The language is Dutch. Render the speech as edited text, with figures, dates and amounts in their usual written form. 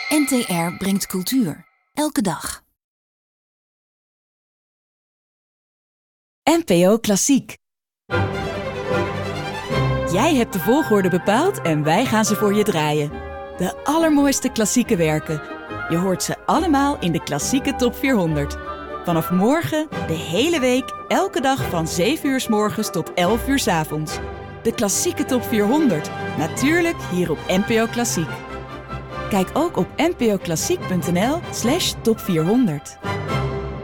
NTR brengt cultuur. Elke dag. NPO Klassiek. Jij hebt de volgorde bepaald en wij gaan ze voor je draaien. De allermooiste klassieke werken. Je hoort ze allemaal in de Klassieke Top 400. Vanaf morgen, de hele week, elke dag van 7 uur 's morgens tot 11 uur 's avonds. De Klassieke Top 400. Natuurlijk hier op NPO Klassiek. Kijk ook op npoklassiek.nl/top400.